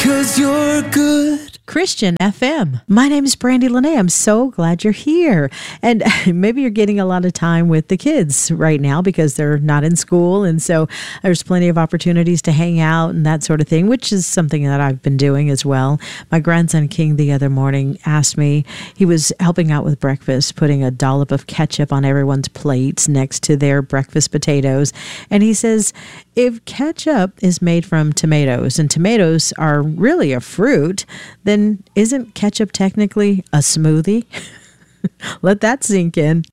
'cause you're good. Christian FM. My name is Brandy Lene. I'm so glad you're here. And maybe you're getting a lot of time with the kids right now because they're not in school. And so there's plenty of opportunities to hang out and that sort of thing, which is something that I've been doing as well. My grandson King the other morning asked me, he was helping out with breakfast, putting a dollop of ketchup on everyone's plates next to their breakfast potatoes. And he says, if ketchup is made from tomatoes and tomatoes are really a fruit, then isn't ketchup technically a smoothie? Let that sink in.